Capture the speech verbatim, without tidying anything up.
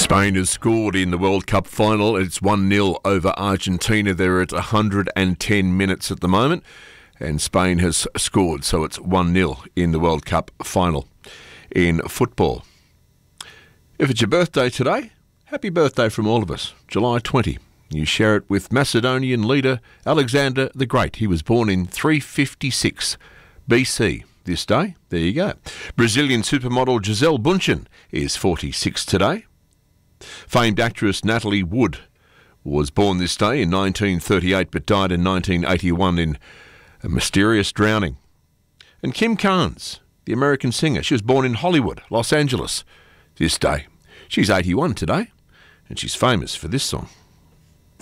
Spain has scored in the World Cup final. It's one nil over Argentina. They're at one hundred ten minutes at the moment, and Spain has scored, so it's one nil in the World Cup final in football. If it's your birthday today, happy birthday from all of us. July twentieth. You share it with Macedonian leader Alexander the Great. He was born in three fifty-six B C this day. There you go. Brazilian supermodel Gisele Bündchen is forty-six today. Famed actress Natalie Wood was born this day in nineteen thirty-eight but died in nineteen eighty-one in a mysterious drowning. And Kim Carnes, the American singer, she was born in Hollywood, Los Angeles, this day. She's eighty-one today, and she's famous for this song.